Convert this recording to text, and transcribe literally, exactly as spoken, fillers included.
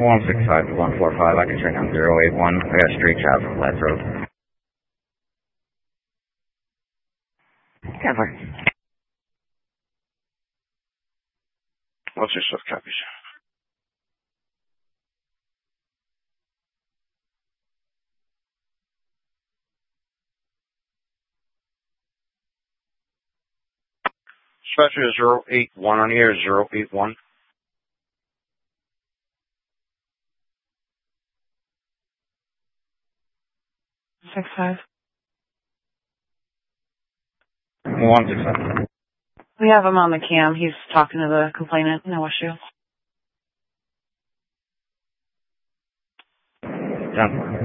one six five to one four five, I can turn down zero eight one. I got a street traffic, Let's Road. ten four. What's your shift copies? Dispatcher zero eight one on here, zero eight one. Six five. one six five. We have him on the cam. He's talking to the complainant. No issue. ten four.